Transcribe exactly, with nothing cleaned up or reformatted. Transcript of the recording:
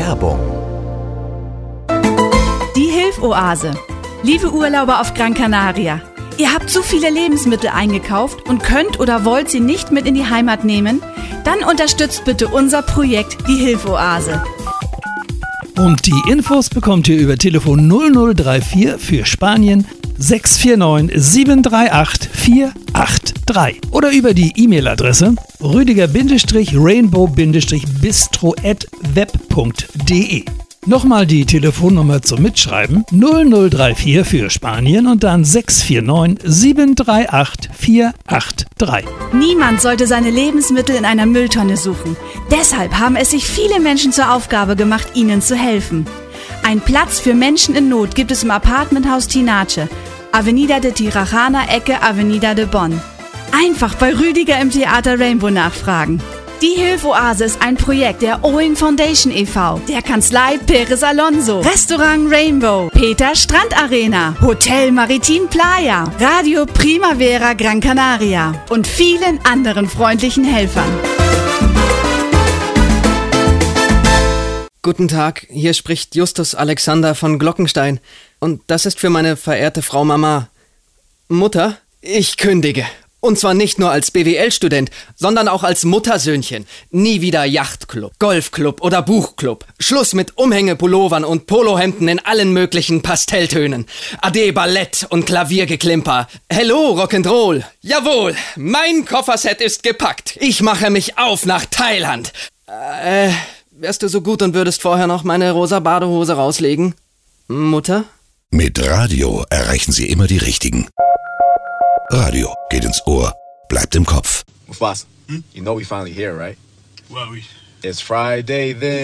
Werbung. Die Hilfoase. Liebe Urlauber auf Gran Canaria, ihr habt zu viele Lebensmittel eingekauft und könnt oder wollt sie nicht mit in die Heimat nehmen? Dann unterstützt bitte unser Projekt Die Hilfoase. Und die Infos bekommt ihr über Telefon null null drei vier für Spanien sechs vier neun sieben drei acht vier acht drei oder über die E-Mail-Adresse rüdiger-rainbow-bistro at web punkt de. Nochmal die Telefonnummer zum Mitschreiben null null drei vier für Spanien und dann sechs vier neun sieben drei acht vier acht drei. Niemand sollte seine Lebensmittel in einer Mülltonne suchen. Deshalb haben es sich viele Menschen zur Aufgabe gemacht, ihnen zu helfen. Ein Platz für Menschen in Not gibt es im Apartmenthaus Tinache, Avenida de Tirajana, Ecke Avenida de Bonn. Einfach bei Rüdiger im Theater Rainbow nachfragen. Die Hilfoase ist ein Projekt der Owing Foundation e V, der Kanzlei Perez Alonso, Restaurant Rainbow, Peter Strand Arena, Hotel Maritim Playa, Radio Primavera Gran Canaria und vielen anderen freundlichen Helfern. Guten Tag, hier spricht Justus Alexander von Glockenstein. Und das ist für meine verehrte Frau Mama. Mutter, ich kündige. Und zwar nicht nur als B W L-Student, sondern auch als Muttersöhnchen. Nie wieder Yachtclub, Golfclub oder Buchclub. Schluss mit Umhängepullovern und Polohemden in allen möglichen Pastelltönen. Ade Ballett und Klaviergeklimper. Hello Rock'n'Roll. Jawohl, mein Kofferset ist gepackt. Ich mache mich auf nach Thailand. Äh, wärst du so gut und würdest vorher noch meine rosa Badehose rauslegen? Mutter? Mit Radio erreichen Sie immer die Richtigen. Radio geht ins Ohr, bleibt im Kopf. Mufasa, hmm? You know we finally here, right? Well, we... It's Friday then.